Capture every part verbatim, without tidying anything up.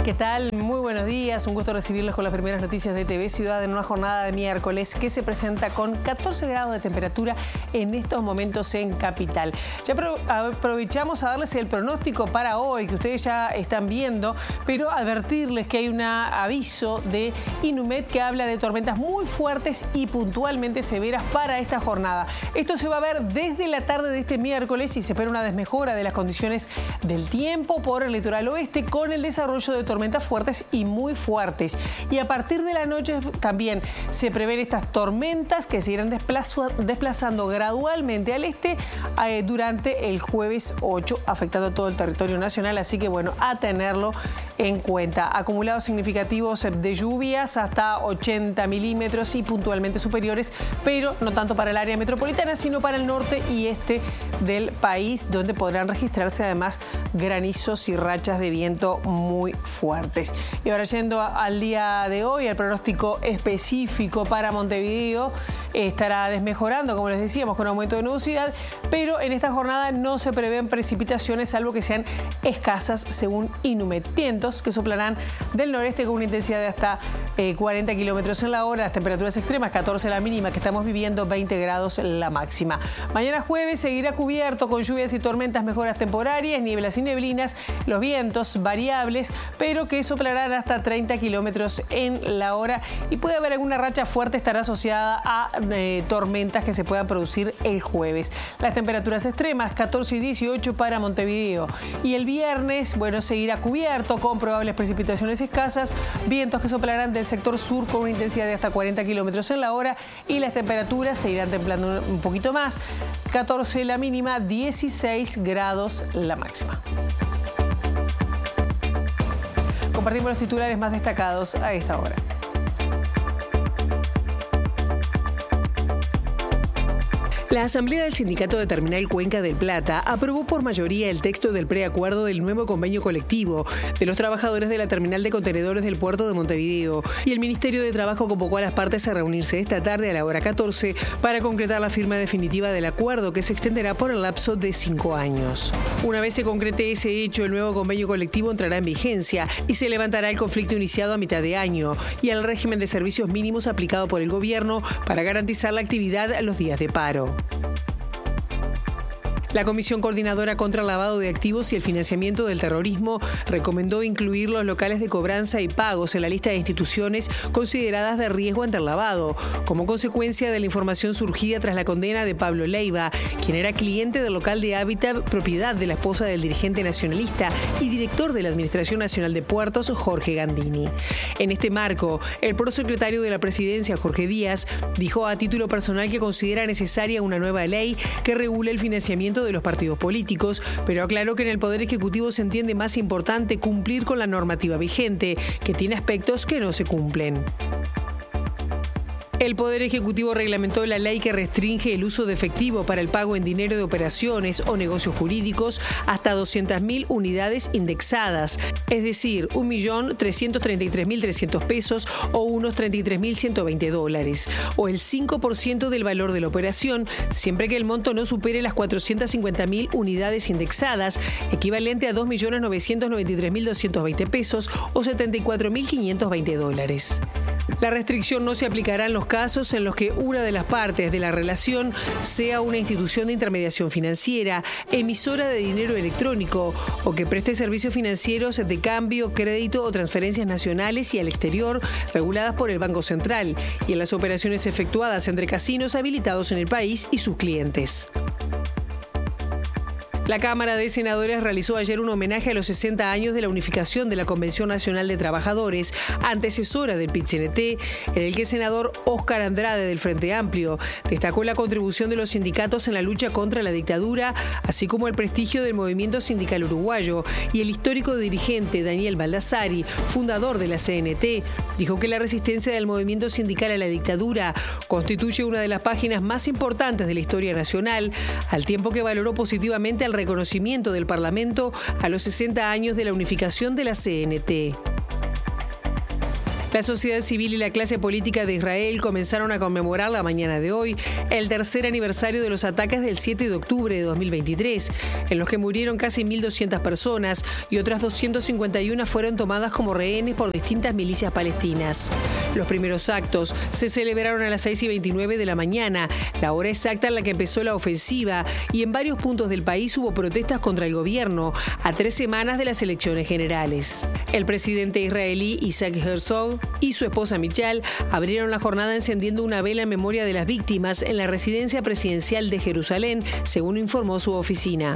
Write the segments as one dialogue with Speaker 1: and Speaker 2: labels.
Speaker 1: ¿Qué tal? Muy buenos días. Un gusto recibirlos con las primeras noticias de T V Ciudad en una jornada de miércoles que se presenta con catorce grados de temperatura en estos momentos en Capital. Ya aprovechamos a darles el pronóstico para hoy, que ustedes ya están viendo, pero advertirles que hay un aviso de Inumet que habla de tormentas muy fuertes y puntualmente severas para esta jornada. Esto se va a ver desde la tarde de este miércoles y se espera una desmejora de las condiciones del tiempo por el litoral oeste con el desarrollo de tormentas fuertes y muy fuertes. Y a partir de la noche también se prevén estas tormentas que se irán desplazando gradualmente al este eh, durante el jueves ocho, afectando a todo el territorio nacional. Así que bueno, a tenerlo en cuenta. Acumulados significativos de lluvias hasta ochenta milímetros y puntualmente superiores, pero no tanto para el área metropolitana, sino para el norte y este del país, donde podrán registrarse además granizos y rachas de viento muy fuertes. Y ahora yendo al día de hoy, el pronóstico específico para Montevideo estará desmejorando, como les decíamos, con aumento de nubosidad, pero en esta jornada no se prevén precipitaciones, salvo que sean escasas, según Inumet. Vientos que soplarán del noreste con una intensidad de hasta eh, cuarenta kilómetros en la hora, las temperaturas extremas, catorce la mínima que estamos viviendo, veinte grados la máxima. Mañana jueves seguirá cubierto con lluvias y tormentas, mejoras temporarias, nieblas y neblinas, los vientos variables, pero que soplarán hasta treinta kilómetros en la hora y puede haber alguna racha fuerte, estará asociada a eh, tormentas que se puedan producir el jueves. Las temperaturas extremas, catorce y dieciocho para Montevideo. Y el viernes, bueno, seguirá cubierto con probables precipitaciones escasas, vientos que soplarán del sector sur con una intensidad de hasta cuarenta kilómetros en la hora y las temperaturas se irán templando un poquito más, catorce la mínima, dieciséis grados la máxima. Compartimos los titulares más destacados a esta hora. La Asamblea del Sindicato de Terminal Cuenca del Plata aprobó por mayoría el texto del preacuerdo del nuevo convenio colectivo de los trabajadores de la terminal de contenedores del puerto de Montevideo, y el Ministerio de Trabajo convocó a las partes a reunirse esta tarde a la hora catorce para concretar la firma definitiva del acuerdo, que se extenderá por el lapso de cinco años. Una vez se concrete ese hecho, el nuevo convenio colectivo entrará en vigencia y se levantará el conflicto iniciado a mitad de año y al régimen de servicios mínimos aplicado por el gobierno para garantizar la actividad los días de paro. La Comisión Coordinadora contra el Lavado de Activos y el Financiamiento del Terrorismo recomendó incluir los locales de cobranza y pagos en la lista de instituciones consideradas de riesgo ante el lavado, como consecuencia de la información surgida tras la condena de Pablo Leiva, quien era cliente del local de Hábitat, propiedad de la esposa del dirigente nacionalista y director de la Administración Nacional de Puertos, Jorge Gandini. En este marco, el prosecretario de la Presidencia, Jorge Díaz, dijo a título personal que considera necesaria una nueva ley que regule el financiamiento de los partidos políticos, pero aclaró que en el Poder Ejecutivo se entiende más importante cumplir con la normativa vigente, que tiene aspectos que no se cumplen. El Poder Ejecutivo reglamentó la ley que restringe el uso de efectivo para el pago en dinero de operaciones o negocios jurídicos hasta doscientas mil unidades indexadas, es decir, un millón trescientos treinta y tres mil trescientos pesos o unos treinta y tres mil ciento veinte dólares, o el cinco por ciento del valor de la operación, siempre que el monto no supere las cuatrocientas cincuenta mil unidades indexadas, equivalente a dos millones novecientos noventa y tres mil doscientos veinte pesos o setenta y cuatro mil quinientos veinte dólares. La restricción no se aplicará en los casos en los que una de las partes de la relación sea una institución de intermediación financiera, emisora de dinero electrónico o que preste servicios financieros de cambio, crédito o transferencias nacionales y al exterior reguladas por el Banco Central, y en las operaciones efectuadas entre casinos habilitados en el país y sus clientes. La Cámara de Senadores realizó ayer un homenaje a los sesenta años de la unificación de la Convención Nacional de Trabajadores, antecesora del P I T C N T, en el que el senador Óscar Andrade del Frente Amplio destacó la contribución de los sindicatos en la lucha contra la dictadura, así como el prestigio del movimiento sindical uruguayo, y el histórico dirigente Daniel Baldassari, fundador de la C N T, dijo que la resistencia del movimiento sindical a la dictadura constituye una de las páginas más importantes de la historia nacional, al tiempo que valoró positivamente al reconocimiento del Parlamento a los sesenta años de la unificación de la C N T. La sociedad civil y la clase política de Israel comenzaron a conmemorar la mañana de hoy el tercer aniversario de los ataques del siete de octubre de dos mil veintitrés, en los que murieron casi mil doscientas personas y otras doscientas cincuenta y una fueron tomadas como rehenes por distintas milicias palestinas. Los primeros actos se celebraron a las seis y veintinueve de la mañana, la hora exacta en la que empezó la ofensiva, y en varios puntos del país hubo protestas contra el gobierno a tres semanas de las elecciones generales. El presidente israelí Isaac Herzog y su esposa Michal abrieron la jornada encendiendo una vela en memoria de las víctimas en la residencia presidencial de Jerusalén, según informó su oficina.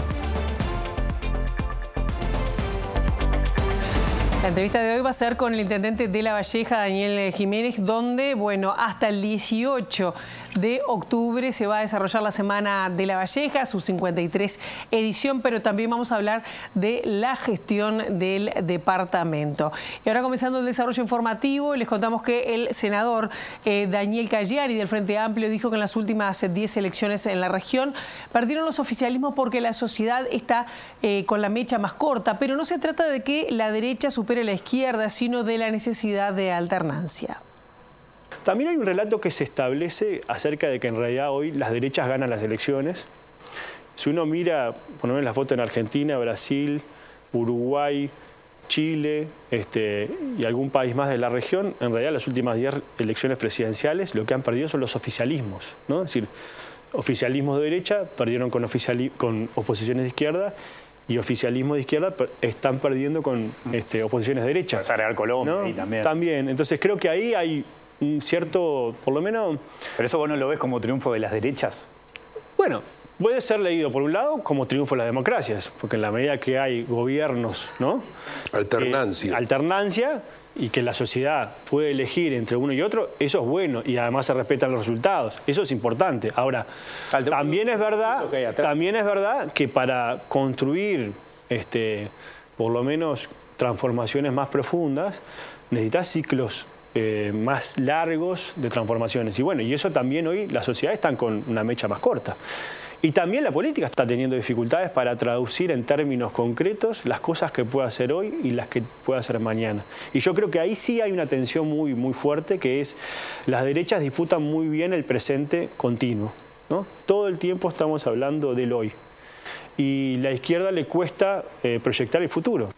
Speaker 1: La entrevista de hoy va a ser con el intendente de La Valleja, Daniel Jiménez, donde, bueno, hasta el dieciocho de octubre se va a desarrollar la Semana de La Valleja, su cincuenta y tres edición, pero también vamos a hablar de la gestión del departamento. Y ahora, comenzando el desarrollo informativo, les contamos que el senador eh, Daniel Cagliari del Frente Amplio dijo que en las últimas diez elecciones en la región perdieron los oficialismos porque la sociedad está eh, con la mecha más corta, pero no se trata de que la derecha supere a la izquierda, sino de la necesidad de alternancia.
Speaker 2: También hay un relato que se establece acerca de que en realidad hoy las derechas ganan las elecciones. Si uno mira, por lo menos la foto en Argentina, Brasil, Uruguay, Chile este, y algún país más de la región, en realidad las últimas diez elecciones presidenciales lo que han perdido son los oficialismos, ¿no? Es decir, oficialismos de derecha perdieron con, oficiali con oposiciones de izquierda, y oficialismo de izquierda están perdiendo con este, oposiciones de derecha.
Speaker 3: Real Colombia,
Speaker 2: ¿no?
Speaker 3: Y también.
Speaker 2: También. Entonces creo que ahí hay un cierto, por lo menos...
Speaker 3: ¿Pero eso vos no lo ves como triunfo de las derechas?
Speaker 2: Bueno, puede ser leído por un lado como triunfo de las democracias, porque en la medida que hay gobiernos, ¿no?
Speaker 4: Alternancia.
Speaker 2: Eh, alternancia, y que la sociedad puede elegir entre uno y otro, eso es bueno, y además se respetan los resultados. Eso es importante. Ahora, también es verdad, también es verdad que para construir este, por lo menos transformaciones más profundas, necesitas ciclos eh, más largos de transformaciones. Y bueno, y eso también hoy las sociedades están con una mecha más corta. Y también la política está teniendo dificultades para traducir en términos concretos las cosas que puede hacer hoy y las que puede hacer mañana. Y yo creo que ahí sí hay una tensión muy, muy fuerte, que es las derechas disputan muy bien el presente continuo, ¿no? Todo el tiempo estamos hablando del hoy. Y la izquierda le cuesta eh, proyectar el futuro.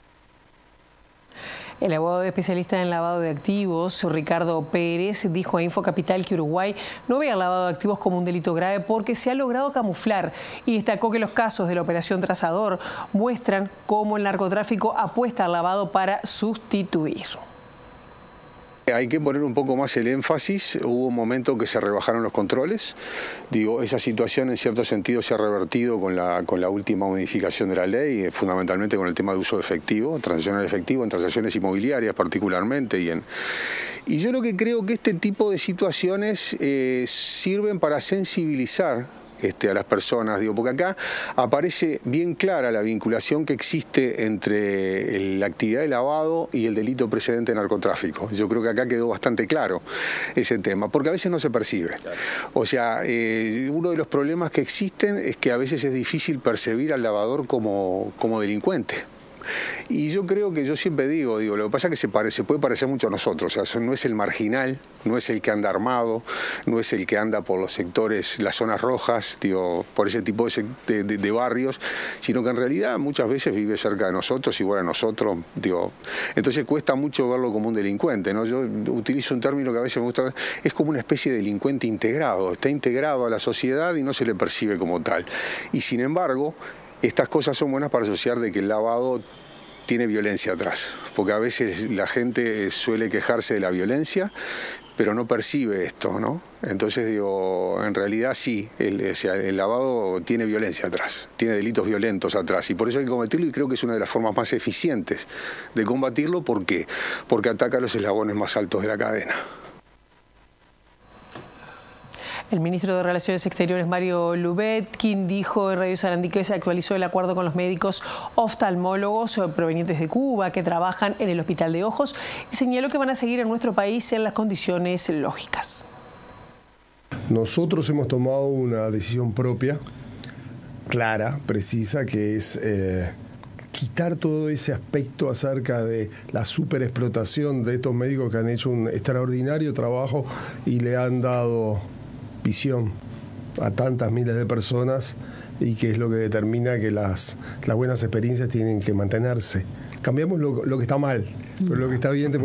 Speaker 1: El abogado especialista en lavado de activos, Ricardo Pérez, dijo a Infocapital que Uruguay no ve al lavado de activos como un delito grave porque se ha logrado camuflar, y destacó que los casos de la Operación Trazador muestran cómo el narcotráfico apuesta al lavado para sustituir.
Speaker 5: Hay que poner un poco más el énfasis. Hubo un momento que se rebajaron los controles. Digo, esa situación en cierto sentido se ha revertido con la, con la última modificación de la ley, fundamentalmente con el tema de uso de efectivo, transaccional efectivo, en transacciones inmobiliarias particularmente. Y, en, y yo lo que creo que este tipo de situaciones eh, sirven para sensibilizar Este, a las personas, digo, porque acá aparece bien clara la vinculación que existe entre el, la actividad de lavado y el delito precedente de narcotráfico. Yo creo que acá quedó bastante claro ese tema, porque a veces no se percibe. Claro. O sea, eh, uno de los problemas que existen es que a veces es difícil percibir al lavador como, como delincuente. Y yo creo que yo siempre digo, digo, lo que pasa es que se, parece, puede parecer mucho a nosotros, o sea, no es el marginal, no es el que anda armado, no es el que anda por los sectores, las zonas rojas, digo, por ese tipo de, de, de, de barrios, sino que en realidad muchas veces vive cerca de nosotros, igual a nosotros, digo, entonces cuesta mucho verlo como un delincuente, ¿no? Yo utilizo un término que a veces me gusta, es como una especie de delincuente integrado, está integrado a la sociedad y no se le percibe como tal. Y sin embargo, estas cosas son buenas para asociar de que el lavado tiene violencia atrás, porque a veces la gente suele quejarse de la violencia, pero no percibe esto, ¿no? Entonces, digo, en realidad sí, el, o sea, el lavado tiene violencia atrás, tiene delitos violentos atrás, y por eso hay que combatirlo, y creo que es una de las formas más eficientes de combatirlo. ¿Por qué? Porque ataca a los eslabones más altos de la cadena.
Speaker 1: El ministro de Relaciones Exteriores, Mario Lubetkin, dijo en Radio Sarandí que se actualizó el acuerdo con los médicos oftalmólogos provenientes de Cuba que trabajan en el Hospital de Ojos, y señaló que van a seguir en nuestro país en las condiciones lógicas.
Speaker 6: Nosotros hemos tomado una decisión propia, clara, precisa, que es eh, quitar todo ese aspecto acerca de la superexplotación de estos médicos que han hecho un extraordinario trabajo y le han dado visión a tantas miles de personas, y que es lo que determina que las, las buenas experiencias tienen que mantenerse. Cambiamos lo, lo que está mal, pero lo que está bien...